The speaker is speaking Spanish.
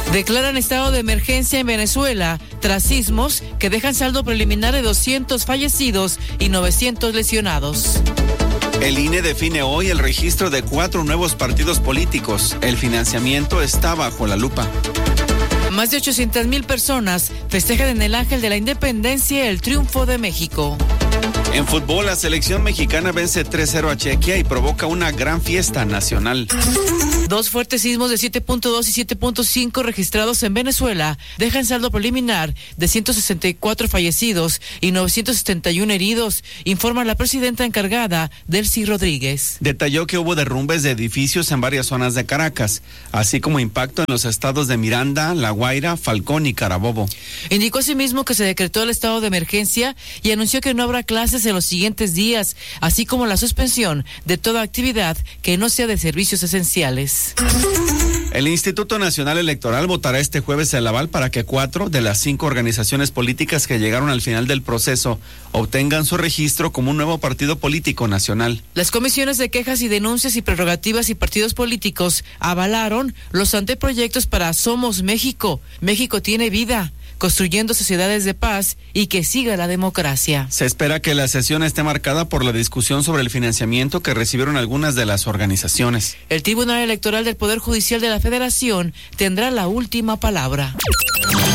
Declaran estado de emergencia en Venezuela tras sismos que dejan saldo preliminar de 200 fallecidos y 900 lesionados. El INE define hoy el registro de 4 nuevos partidos políticos. El financiamiento está bajo la lupa. Más de 800,000 personas festejan en el Ángel de la Independencia el triunfo de México. En fútbol, la selección mexicana vence 3-0 a Chequia y provoca una gran fiesta nacional. 2 fuertes sismos de 7.2 y 7.5 registrados en Venezuela dejan saldo preliminar de 164 fallecidos y 971 heridos, informa la presidenta encargada, Delcy Rodríguez. Detalló que hubo derrumbes de edificios en varias zonas de Caracas, así como impacto en los estados de Miranda, La Guaira, Falcón y Carabobo. Indicó asimismo que se decretó el estado de emergencia y anunció que no habrá clases en los siguientes días, así como la suspensión de toda actividad que no sea de servicios esenciales. El Instituto Nacional Electoral votará este jueves el aval para que 4 de las 5 organizaciones políticas que llegaron al final del proceso obtengan su registro como un nuevo partido político nacional. Las comisiones de quejas y denuncias y prerrogativas y partidos políticos avalaron los anteproyectos para Somos México. México tiene vida, construyendo sociedades de paz y que siga la democracia. Se espera que la sesión esté marcada por la discusión sobre el financiamiento que recibieron algunas de las organizaciones. El Tribunal Electoral del Poder Judicial de la Federación tendrá la última palabra.